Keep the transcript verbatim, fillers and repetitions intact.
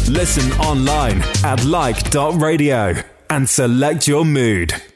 Listen online at like dot radio and select your mood.